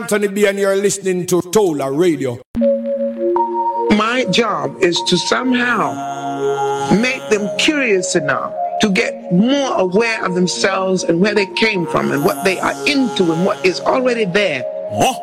Anthony B, and you're listening to Tola Radio. My job is to somehow make them curious enough to get more aware of themselves and where they came from and what they are into and what is already there.